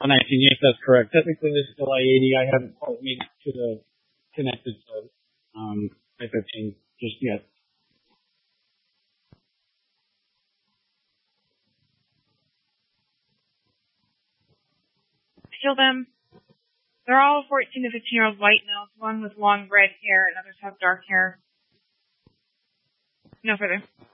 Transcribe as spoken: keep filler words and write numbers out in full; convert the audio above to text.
Oh, nineteen, yes, that's correct. Technically, this is still I eighty. I haven't quite made it to the connected to um, I fifteen just yet. Kill them. They're all fourteen to fifteen year old white males, one with long red hair and others have dark hair. No further.